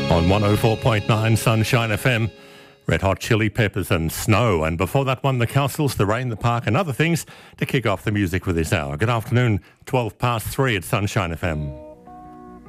On 104.9 Sunshine FM, Red Hot Chili Peppers and Snow. And before that one, the Councils, The Rain, The Park and other things to kick off the music for this hour. Good afternoon, 3 at Sunshine FM.